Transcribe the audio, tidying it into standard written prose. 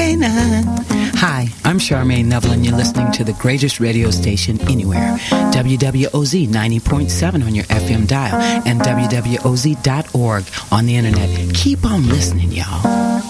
Hi, I'm Charmaine Neville, and you're listening to the greatest radio station anywhere, WWOZ 90.7 on your FM dial and WWOZ.org on the internet. Keep on listening, y'all.